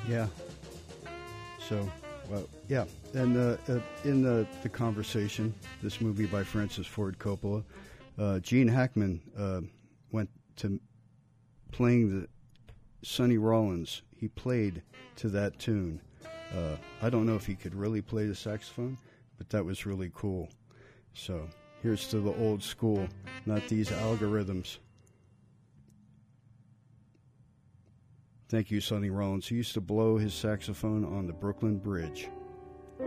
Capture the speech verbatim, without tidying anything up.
Yeah. So, well, yeah. And uh, uh, in the, the conversation, this movie by Francis Ford Coppola, uh, Gene Hackman uh, went to playing the Sonny Rollins. He played to that tune. Uh, I don't know if he could really play the saxophone, but that was really cool. So here's to the old school, not these algorithms. Thank you, Sonny Rollins. He used to blow his saxophone on the Brooklyn Bridge.